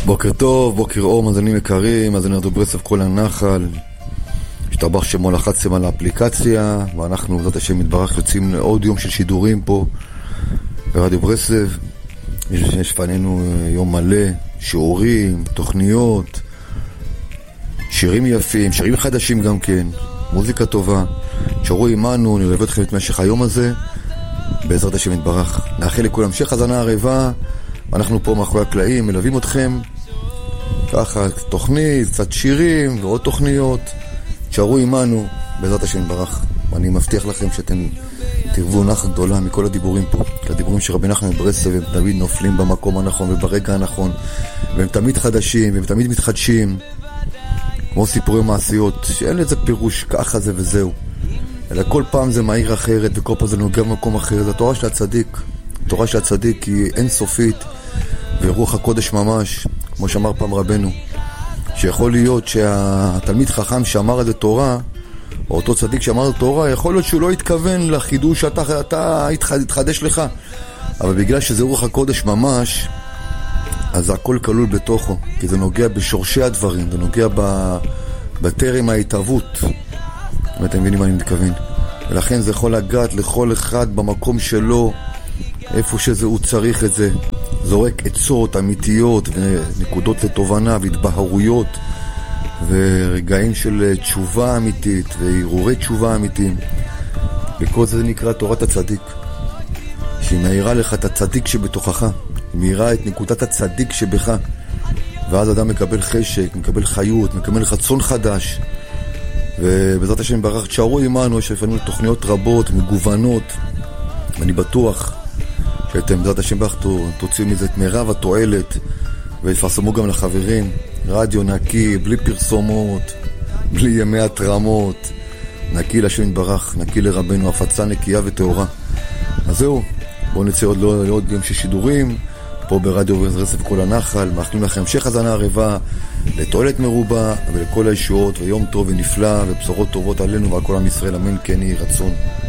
בוקר טוב, בוקר אור, מאזינים יקרים, מאזיני רדיו ברסלב כל הנחל. השתבח שמו לחצתם על האפליקציה, ואנחנו בעזרת השם יתברך יוצאים לעוד יום של שידורים פה ברדיו ברסלב. יש לפנינו יום מלא, שיעורים, תוכניות, שירים יפים, שירים חדשים גם כן, מוזיקה טובה. תשארו עמנו, נלווה אתכם את משך היום הזה בעזרת השם יתברך. נאחל לכל המשך הזנה ערבה, ואנחנו פה מאחורי הקלעים מלווים אתכם ככה, תוכנית, קצת שירים ועוד תוכניות. תשארו עמנו בעזרת השם יתברך, ואני מבטיח לכם שאתם תרבו נחת גדולה מכל הדיבורים פה, כי הדיבורים של רבי נחמן מברסלב הם תמיד נופלים במקום הנכון וברגע הנכון, והם תמיד חדשים והם תמיד מתחדשים, כמו סיפורי מעשיות שאין לזה פירוש ככה זה וזהו, אלא כל פעם זה מהיר אחרת וכל פעם זה נוגע במקום אחר. זה התורה של הצדיק. התורה של הצדיק היא אינסופית ורוח הקודש ממש, כמו שאמר פעם רבנו, שיכול להיות שהתלמיד חכם שאמר את זה תורה, או אותו צדיק שאמר את תורה, יכול להיות שהוא לא התכוון לחידוש שאתה התחדש לך, אבל בגלל שזה רוח הקודש ממש, אז הכל כלול בתוכו, כי זה נוגע בשורשי הדברים, זה נוגע בטרם ההתהוות, אם אתם מבינים מה אני מתכוון. ולכן זה יכול לגעת לכל אחד במקום שלו, איפה שזה הוא צריך את זה. זורק עצות אמיתיות ונקודות לתובנה והתבהרויות ורגעים של תשובה אמיתית והרהורי תשובה אמיתיים. וכל זה נקרא תורת הצדיק, שהיא מאירה לך את הצדיק שבתוכך, היא מאירה את נקודת הצדיק שבך, ואז אדם מקבל חשק, מקבל חיות, מקבל חצון חדש. ובעזרת השם ברך תשארו עמנו, יש לפנינו תוכניות רבות מגוונות, ואני בטוח שאתם בעזרת השם ברך תוציאו מזה את מירב התועלת, ויפרסמו גם לחברים. רדיו נקי, בלי פרסומות, בלי ימי התרמות, נקי לשם יתברך, נקי לרבנו, הפצה נקייה וטהורה. אז זהו, בואו נצא עוד יום של שידורים פה ברדיו ברסלב כל הנחל. מאחלים לכם המשך הזנה ערבה, לתועלת מרובה ולכל הישועות, ויום טוב ונפלא ובשורות טובות עלינו ועל כל עם ישראל, אמן כן יהי רצון.